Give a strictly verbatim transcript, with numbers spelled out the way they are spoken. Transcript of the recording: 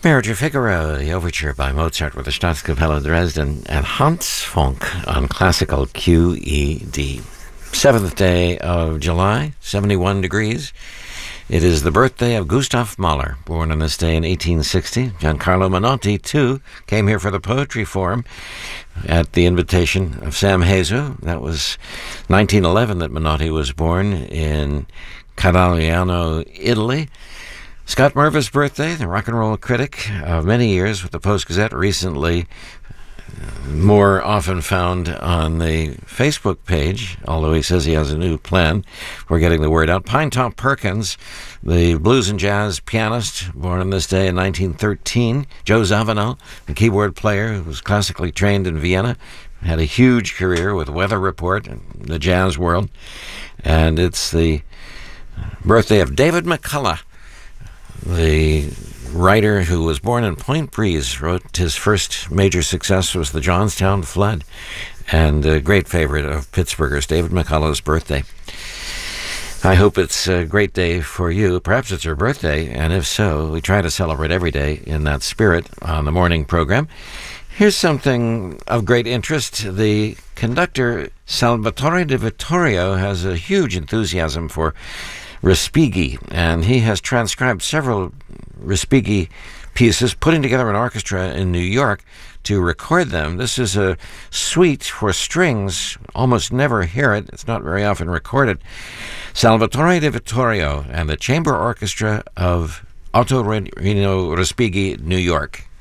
Marriage of Figaro, the overture by Mozart with the Staatskapelle Dresden, and Hans Funk on classical Q E D. seventh day of July, seventy-one degrees. It is the birthday of Gustav Mahler, born on this day in eighteen sixty. Giancarlo Menotti, too, came here for the Poetry Forum at the invitation of Sam Hazu. That was nineteen eleven that Menotti was born in Carigliano, Italy. Scott Merva's birthday, the rock and roll critic of many years with the Post-Gazette, recently more often found on the Facebook page, although he says he has a new plan for getting the word out. Pinetop Perkins, the blues and jazz pianist, born on this day in nineteen thirteen. Joe Zawinul, the keyboard player who was classically trained in Vienna, had a huge career with Weather Report and the jazz world. And it's the birthday of David McCullough, the writer who was born in Point Breeze. Wrote his first major success was the Johnstown Flood, and a great favorite of Pittsburghers. David McCullough's birthday. I hope it's a great day for you. Perhaps it's your birthday, and if so, we try to celebrate every day in that spirit on the morning program. Here's something of great interest. The conductor Salvatore Di Vittorio has a huge enthusiasm for Respighi, and he has transcribed several Respighi pieces, putting together an orchestra in New York to record them. This is a suite for strings. Almost never hear it. It's not very often recorded. Salvatore Di Vittorio and the Chamber Orchestra of Ottorino Respighi, New York.